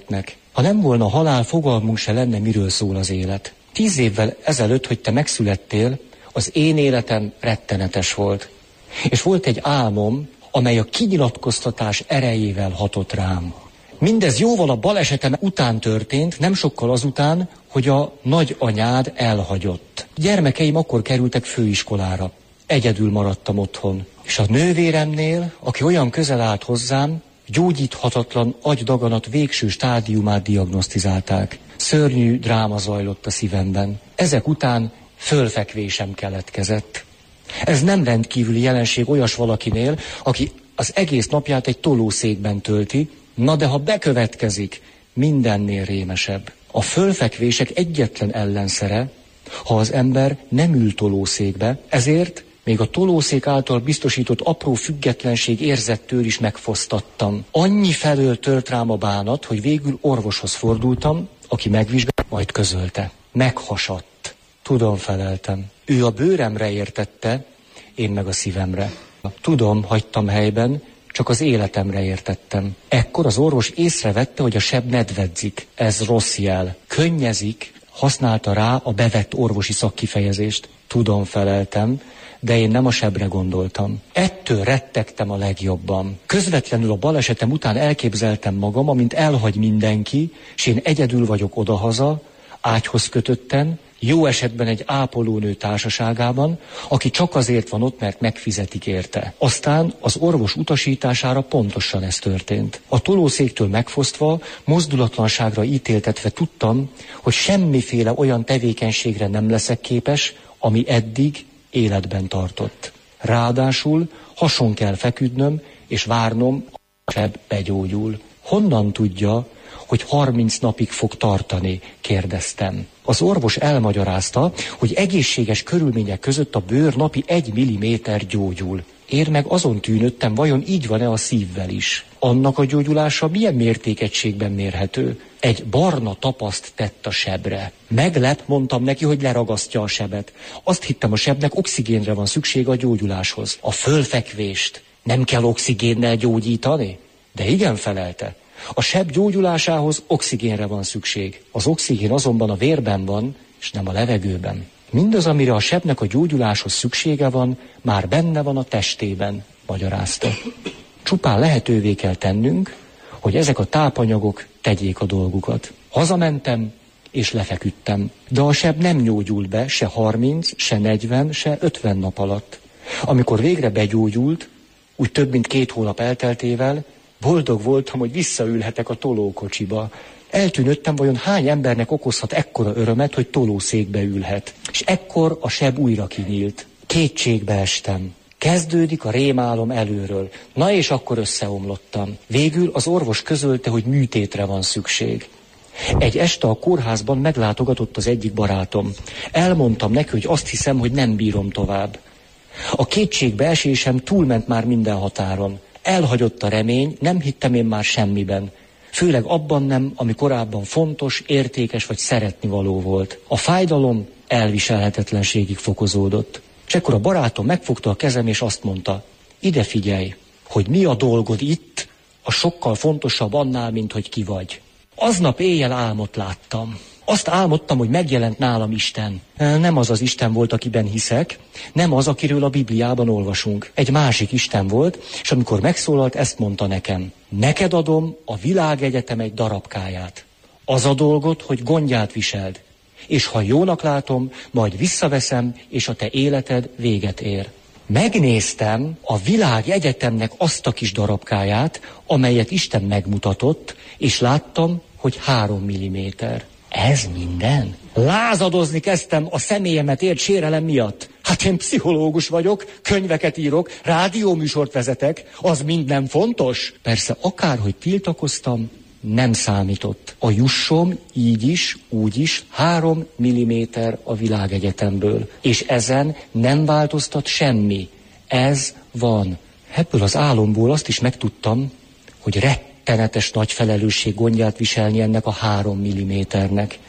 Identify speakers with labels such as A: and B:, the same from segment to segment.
A: életnek. Ha nem volna a halál, fogalmunk se lenne, miről szól az élet. 10 évvel ezelőtt, hogy te megszülettél, az én életem rettenetes volt. És volt egy álmom, amely a kinyilatkoztatás erejével hatott rám. Mindez jóval a balesetem után történt, nem sokkal azután, hogy a nagyanyád elhagyott. Gyermekeim akkor kerültek főiskolára. Egyedül maradtam otthon. És a nővéremnél, aki olyan közel állt hozzám, gyógyíthatatlan agydaganat végső stádiumát diagnosztizálták. Szörnyű dráma zajlott a szívemben. Ezek után fölfekvésem keletkezett. Ez nem rendkívüli jelenség olyas valakinél, aki az egész napját egy tolószékben tölti, na de ha bekövetkezik, mindennél rémesebb. A fölfekvések egyetlen ellenszere, ha az ember nem ül tolószékbe, ezért még a tolószék által biztosított apró függetlenség érzettől is megfosztattam. Annyi felől tört rám a bánat, hogy végül orvoshoz fordultam, aki megvizsgált, majd közölte. Meghasadt. Tudom, feleltem. Ő a bőremre értette, én meg a szívemre. Tudom, hagytam helyben, csak az életemre értettem. Ekkor az orvos észrevette, hogy a seb nedvedzik. Ez rossz jel. Könnyezik, használta rá a bevett orvosi szakkifejezést. Tudom, feleltem, de én nem a sebre gondoltam. Ettől rettegtem a legjobban. Közvetlenül a balesetem után elképzeltem magam, amint elhagy mindenki, és én egyedül vagyok odahaza, ágyhoz kötötten, jó esetben egy ápolónő társaságában, aki csak azért van ott, mert megfizetik érte. Aztán az orvos utasítására pontosan ez történt. A tolószéktől megfosztva, mozdulatlanságra ítéltetve tudtam, hogy semmiféle olyan tevékenységre nem leszek képes, ami eddig életben tartott. Ráadásul hason kell feküdnöm, és várnom, a seb begyógyul. Honnan tudja, hogy 30 napig fog tartani, kérdeztem. Az orvos elmagyarázta, hogy egészséges körülmények között a bőr napi 1 milliméter gyógyul. Én meg azon tűnődtem, vajon így van-e a szívvel is. Annak a gyógyulása milyen mértékegységben mérhető? Egy barna tapaszt tett a sebre. Meglep, mondtam neki, hogy leragasztja a sebet. Azt hittem, a sebnek oxigénre van szüksége a gyógyuláshoz. A fölfekvést nem kell oxigénnel gyógyítani? De igen, felelte. A seb gyógyulásához oxigénre van szükség. Az oxigén azonban a vérben van, és nem a levegőben. Mindaz, amire a sebnek a gyógyuláshoz szüksége van, már benne van a testében, magyarázta. Csupán lehetővé kell tennünk, hogy ezek a tápanyagok tegyék a dolgukat. Hazamentem, és lefeküdtem. De a seb nem gyógyult be se 30, se 40, se 50 nap alatt. Amikor végre begyógyult, úgy több mint 2 hónap elteltével, boldog voltam, hogy visszaülhetek a tolókocsiba. Eltűnődtem, vajon hány embernek okozhat ekkora örömet, hogy tolószékbe ülhet. És ekkor a seb újra kinyílt. Kétségbe estem. Kezdődik a rémálom előről. Na és akkor összeomlottam. Végül az orvos közölte, hogy műtétre van szükség. Egy este a kórházban meglátogatott az egyik barátom. Elmondtam neki, hogy azt hiszem, hogy nem bírom tovább. A kétségbeesésem túlment már minden határon. Elhagyott a remény, nem hittem én már semmiben. Főleg abban nem, ami korábban fontos, értékes vagy szeretnivaló volt. A fájdalom elviselhetetlenségig fokozódott. És ekkor a barátom megfogta a kezem, és azt mondta, ide figyelj, hogy mi a dolgod itt, a sokkal fontosabb annál, mint hogy ki vagy. Aznap éjjel álmot láttam. Azt álmodtam, hogy megjelent nálam Isten. Nem az az Isten volt, akiben hiszek, nem az, akiről a Bibliában olvasunk. Egy másik Isten volt, és amikor megszólalt, ezt mondta nekem. Neked adom a világegyetem egy darabkáját. Az a dolgot, hogy gondját viseld. És ha jónak látom, majd visszaveszem, és a te életed véget ér. Megnéztem a világegyetemnek azt a kis darabkáját, amelyet Isten megmutatott, és láttam, hogy 3 milliméter. Ez minden? Lázadozni kezdtem a személyemet ért sérelem miatt. Hát én pszichológus vagyok, könyveket írok, rádióműsort vezetek, az mind nem fontos? Persze, akárhogy tiltakoztam, nem számított. A jussom így is, úgy is 3 milliméter a világegyetemből. És ezen nem változtat semmi. Ez van. Ebből az álomból azt is megtudtam, hogy rettenetes nagy felelősség gondját viselni ennek a 3 milliméternek.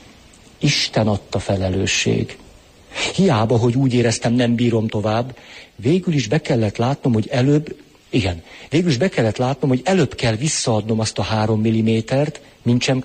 A: Isten adta felelősség. Hiába, hogy úgy éreztem, nem bírom tovább, végül is be kellett látnom, hogy előbb kell visszaadnom azt a 3 millimétert, mintsem